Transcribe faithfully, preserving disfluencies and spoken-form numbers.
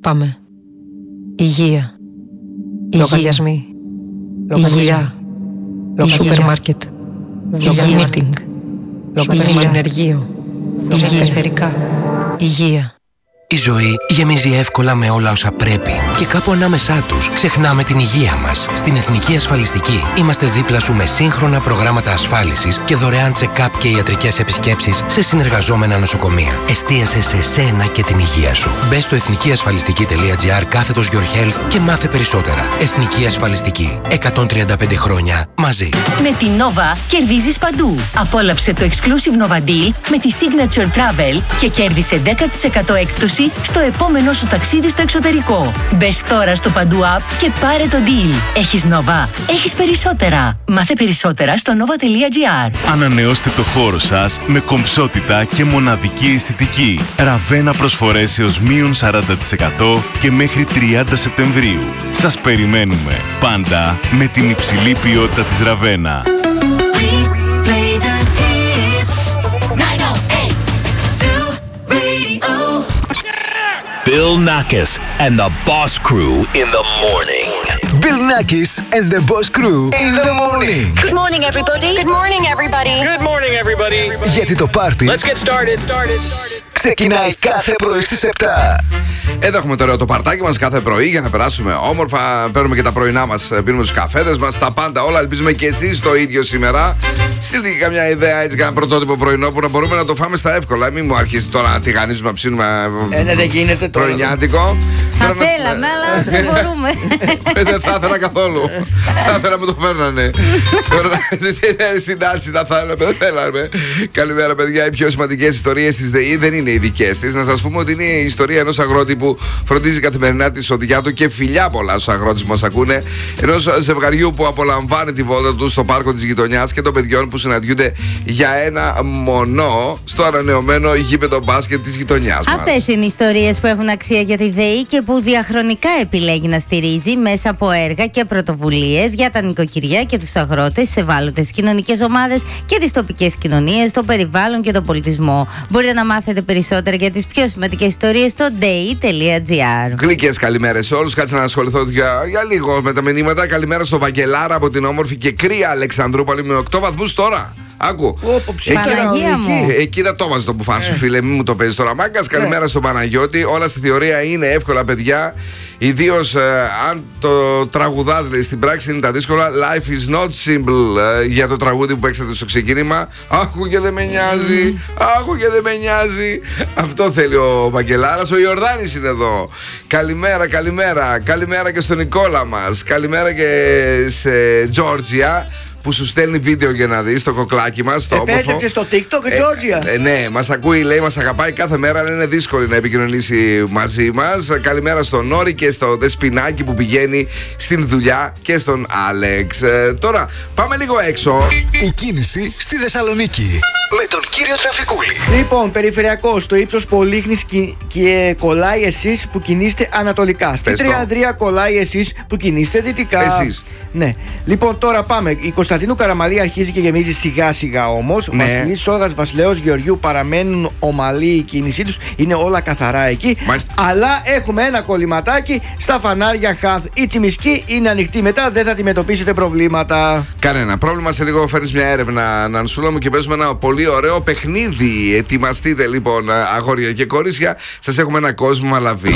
Πάμε. Υγεία. Λογαριασμοί. Υγεία. Σούπερ μάρκετ. Μίτινγκ. Ενεργείο. Υγεία. Υγεία. Η ζωή γεμίζει εύκολα με όλα όσα πρέπει και κάπου ανάμεσά τους ξεχνάμε την υγεία μας. Στην Εθνική Ασφαλιστική είμαστε δίπλα σου με σύγχρονα προγράμματα ασφάλισης και δωρεάν check-up και ιατρικές επισκέψεις σε συνεργαζόμενα νοσοκομεία. Εστίασε σε σένα και την υγεία σου. Μπες στο εθνικιασφαλιστική.gr κάθετος Your Health και μάθε περισσότερα. Εθνική Ασφαλιστική. εκατόν τριάντα πέντε χρόνια μαζί. Με την Nova κερδίζεις παντού. Απόλαυσε το exclusive Nova Deal με τη Signature Travel και κέρδισε δέκα τοις εκατό έκπτωση στο επόμενό σου ταξίδι στο εξωτερικό. Μπες τώρα στο Παντού App και πάρε το deal. Έχεις Nova. Έχεις περισσότερα. Μάθε περισσότερα στο nova.gr. Ανανεώστε το χώρο σας με κομψότητα και μοναδική αισθητική. Ραβένα προσφορές έως μείον σαράντα τοις εκατό και μέχρι τριάντα Σεπτεμβρίου. Σας περιμένουμε πάντα με την υψηλή ποιότητα της Ραβένα. Bill Nackis and the Boss Crew in the morning. Bill Nackis and the Boss Crew in the morning. Good morning everybody. Good morning everybody. Good morning everybody. Γιατί το πάρτι Let's get started. started. ξεκινάει κάθε πρωί στις επτά. Εδώ έχουμε τώρα το παρτάκι μας κάθε πρωί για να περάσουμε όμορφα. Παίρνουμε και τα πρωινά μας, πίνουμε τους καφέδες μας, τα πάντα όλα. Ελπίζουμε και εσείς το ίδιο σήμερα. Στείλτε και καμιά ιδέα έτσι, κανένα πρωτότυπο πρωινό που να μπορούμε να το φάμε στα εύκολα. Μην μου αρχίσει τώρα να τηγανίζουμε, να ψήνουμε ε, ναι, δεν γίνεται τώρα. Πρωινιάτικο. Θα θέλαμε, αλλά δεν μπορούμε. Δεν θα ήθελα καθόλου. Θα ήθελα να μου το φέρνανε. Συνάρτηση θα θέλαμε, δεν θέλαμε. Καλημέρα, παιδιά. Οι πιο σημαντικές ιστορίες της ΔΕΗ δεν είναι οι δικές της. Να σας πούμε ότι είναι η ιστορία ενός αγρότη που φροντίζει καθημερινά τη σοδιά του και φιλιά πολλά στους αγρότες που μας ακούνε. Ενός ζευγαριού που απολαμβάνει τη βόλτα του στο πάρκο της γειτονιάς και των παιδιών που συναντιούνται για ένα μονό στο ανανεωμένο γήπεδο μπάσκετ της γειτονιάς μας. Αυτές είναι οι ιστορίες που έχουν αξία για τη ΔΕΗ και που διαχρονικά επιλέγει να στηρίζει μέσα από έργα και πρωτοβουλίες για τα νοικοκυριά και τους αγρότες, τις ευάλωτες κοινωνικές ομάδες και τις τοπικές κοινωνίες, το περιβάλλον και τον πολιτισμό. Μπορείτε να μάθετε περισσότερα για τις πιο σημαντικές ιστορίες στο dei.gr. Γλυκές καλημέρες σε όλους. Κάτσε να ασχοληθώ για, για λίγο με τα μηνύματα. Καλημέρα στο Βαγγελάρα από την όμορφη και κρύα Αλεξανδρούπολη με οκτώ βαθμούς τώρα. Άκου. Παναγία μου. Εκεί δεν το βάζει το μπουφάν σου, φίλε. Μην μου το παίζει τώρα. Μάγκας, καλημέρα στον Παναγιώτη. Όλα στη θεωρία είναι εύκολα, παιδιά. Ιδίως ε, αν το τραγουδάς, λέει, στην πράξη είναι τα δύσκολα. Life is not simple. Ε, για το τραγούδι που παίξατε στο ξεκίνημα. Άκου και δεν με νοιάζει. Άκου και δεν με νοιάζει. Αυτό θέλει ο Βαγγελάρας. Ο Ιορδάνης είναι εδώ. Καλημέρα, καλημέρα. Καλημέρα και στον Νικόλα μας. Καλημέρα και σε Τζόρτζια, που σου στέλνει βίντεο για να δεις το κοκλάκι μας. Επέτρεψε στο TikTok, Τζόρτζια. Ε, ε, ναι, μας ακούει, λέει, μας αγαπάει κάθε μέρα, αλλά είναι δύσκολη να επικοινωνήσει μαζί μας. Καλημέρα στον Νόρη και στο Δεσπινάκι που πηγαίνει στην δουλειά και στον Άλεξ. Ε, τώρα πάμε λίγο έξω. Η κίνηση στη Θεσσαλονίκη με τον κύριο Τραφικούλη. Λοιπόν, περιφερειακό, στο ύψος Πολύχνης και, και κολλάει εσείς που κινείστε ανατολικά. Στη Τριανδρία κολλάει εσείς που κινείστε δυτικά. Εσείς. Ναι. Λοιπόν, τώρα πάμε. Η Κωνσταντίνου Καραμαλή αρχίζει και γεμίζει σιγά σιγά όμως. Ναι. Βασιλής, Σόγας, Βασιλέος, Γεωργίου παραμένουν ομαλή η κίνησή τους. Είναι όλα καθαρά εκεί. Μάλιστα. Αλλά έχουμε ένα κολληματάκι στα φανάρια Χαθ. Η Τσιμισκή είναι ανοιχτή μετά, δεν θα αντιμετωπίσετε προβλήματα. Κανένα πρόβλημα. Σε λίγο φέρνεις μια έρευνα, Νανσούλα μου, και παίζουμε ένα πολύ ωραίο παιχνίδι. Ετοιμαστείτε λοιπόν, αγόρια και κορίτσια. Σας έχουμε ένα κόσμο μαλαβή.